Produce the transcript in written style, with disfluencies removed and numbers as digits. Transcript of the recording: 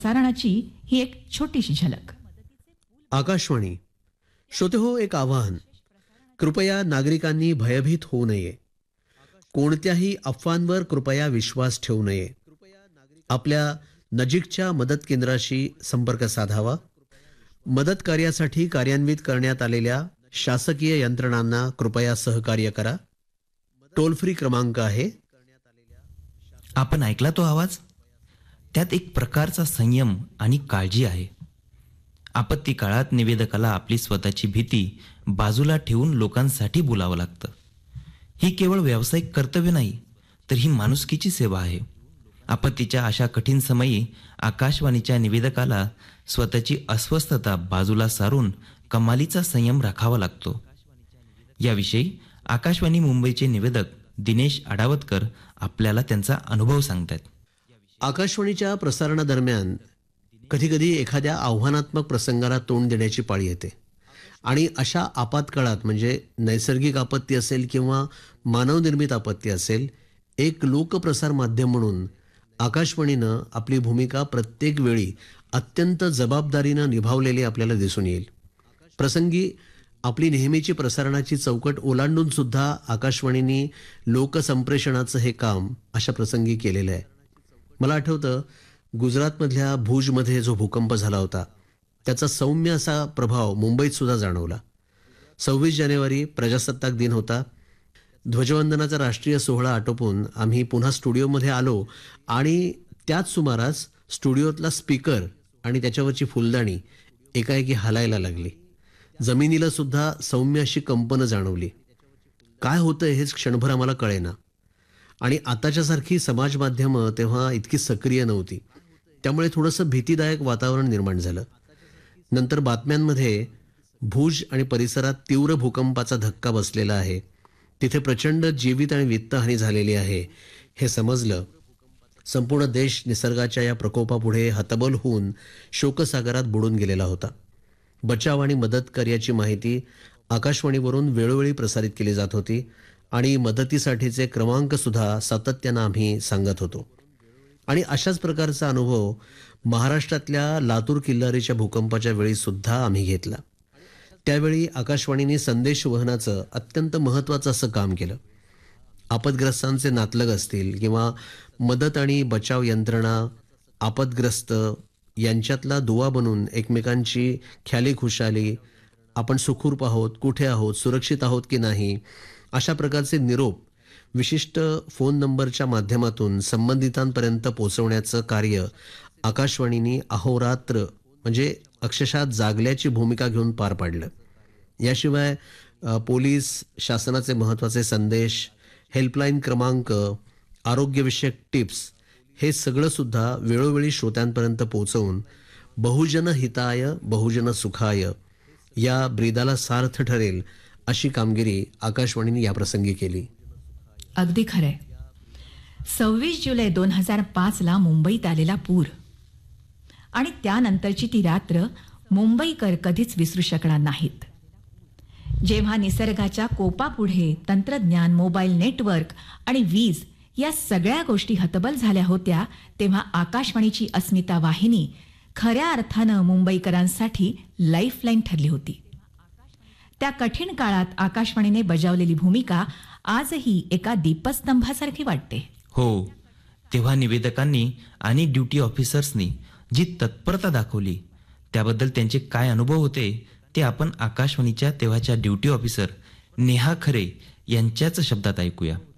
प्रसारणाची ही एक छोटीशी झलक. आकाशवाणी. श्रोतेहो, एक आवाहन. कृपया नागरिकांनी भयभीत होऊ नये. कोणत्याही अफवांवर कृपया विश्वास ठेवू नये. आपल्या नजीकच्या मदत केंद्राशी संपर्क साधावा. मदत कार्यासाठी कार्यान्वित करण्यात आलेल्या शासकीय यंत्रणांना कृपया सहकार्य करा. टोल फ्री क्रमांक आहे. आपण ऐकला तो आवाज? त्यात एक प्रकारचा संयम आणि काळजी आहे. आपत्ती काळात निवेदकाला आपली स्वतःची भीती बाजूला ठेवून लोकांसाठी बोलावं लागतं. ही केवळ व्यावसायिक कर्तव्य नाही, तर ही माणुसकीची सेवा आहे. आपत्तीच्या अशा कठीण समयी आकाशवाणीच्या निवेदकाला स्वतःची अस्वस्थता बाजूला सारून कमालीचा संयम राखावा लागतो. याविषयी आकाशवाणी मुंबईचे निवेदक दिनेश आडावतकर आपल्याला त्यांचा अनुभव सांगतात. आकाशवाणीच्या प्रसारणादरम्यान कधीकधी एखाद्या आव्हानात्मक प्रसंगाला तोंड देण्याची पाळी येते आणि अशा आपत्काळात, म्हणजे नैसर्गिक आपत्ती असेल किंवा मानवनिर्मित आपत्ती असेल, एक लोकप्रसार माध्यम म्हणून आकाशवाणीनं आपली भूमिका प्रत्येक वेळी अत्यंत जबाबदारीनं निभावलेली आपल्याला दिसून येईल. प्रसंगी आपली नेहमीची प्रसारणाची चौकट ओलांडून सुद्धा आकाशवाणीने लोकसंप्रेषणाचं हे काम अशा प्रसंगी केलेलं आहे. मला आठवतं, गुजरातमधल्या भुजमध्ये जो भूकंप झाला होता त्याचा सौम्य असा प्रभाव मुंबईत सुद्धा जाणवला. 26 जानेवारी प्रजासत्ताक दिन होता. ध्वजवंदनाचा राष्ट्रीय सोहळा आटोपून आम्ही पुन्हा स्टुडिओमध्ये आलो आणि त्याच सुमारास स्टुडिओतला स्पीकर आणि त्याच्यावरची फुलदाणी एकाएकी हालायला लागली. जमिनीला सुद्धा सौम्य अशी कंपनं जाणवली. काय होतंय हेच क्षणभर आम्हाला कळेना. आणि आताच्यासारखी समाज माध्यमं तेव्हा इतकी सक्रिय नव्हती, त्यामुळे थोडंसं भीतीदायक वातावरण निर्माण झालं. नंतर बातम्यांमध्ये भुज आणि परिसरात तीव्र भूकंपाचा धक्का बसलेला आहे, तिथे प्रचंड जीवित आणि वित्तहानी झालेली आहे हे समजलं. संपूर्ण देश निसर्गाच्या या प्रकोपापुढे हतबल होऊन शोकसागरात बुडून गेलेला होता. बचाव आणि मदत कार्याची माहिती आकाशवाणीवरून वेळोवेळी प्रसारित केली जात होती आणि मदतीसाठीचे क्रमांक सुद्धा सातत्यानं आम्ही सांगत होतो. आणि अशाच प्रकारचा अनुभव महाराष्ट्रातल्या लातूर किल्लारीच्या भूकंपाच्या वेळी सुद्धा आम्ही घेतला. त्यावेळी आकाशवाणीने संदेश वहनाचं अत्यंत महत्त्वाचं असं काम केलं. आपदग्रस्तांचे नातलग असतील किंवा मदत आणि बचाव यंत्रणा आपदग्रस्त यांच्यातला दुवा बनून एकमेकांची ख्याली खुशाली, आपण सुखरूप आहोत, कुठे आहोत, सुरक्षित आहोत की नाही, अशा प्रकारचे निरोप विशिष्ट फोन नंबरच्या माध्यमातून संबंधितांपर्यंत पोहोचवण्याचं कार्य आकाशवाणीने अहोरात्र, म्हणजे अक्षरशः जागल्याची भूमिका घेऊन पार पाडलं. याशिवाय पोलीस, शासनाचे महत्त्वाचे संदेश, हेल्पलाईन क्रमांक, आरोग्यविषयक टिप्स हे सगळं सुद्धा वेळोवेळी श्रोत्यांपर्यंत पोहोचवून बहुजन हिताय बहुजन सुखाय या ब्रीदाला सार्थ ठरेल अशी कामगिरी आकाशवाणीने याप्रसंगी केली. अगदी खरंय. 26 जुलै 2005ला मुंबईत आलेला पूर आणि त्यानंतरची ती रात्र मुंबईकर कधीच विसरू शकणार नाहीत. जेव्हा निसर्गाच्या कोपापुढे तंत्रज्ञान, मोबाईल नेटवर्क आणि वीज या सगळ्या गोष्टी हतबल झाल्या होत्या, तेव्हा आकाशवाणीची अस्मिता वाहिनी खऱ्या अर्थानं मुंबईकरांसाठी लाईफलाईन ठरली होती. त्या कठीण काळात आकाशवाणीने बजावलेली भूमिका आजही एका दीपस्तंभासारखी वाटते. हो, तेव्हा निवेदकांनी आणि ड्युटी ऑफिसर्सनी जी तत्परता दाखवली त्याबद्दल त्यांचे काय अनुभव होते ते आपण आकाशवाणीच्या तेव्हाच्या ड्युटी ऑफिसर नेहा खरे यांच्याच शब्दात ऐकूया.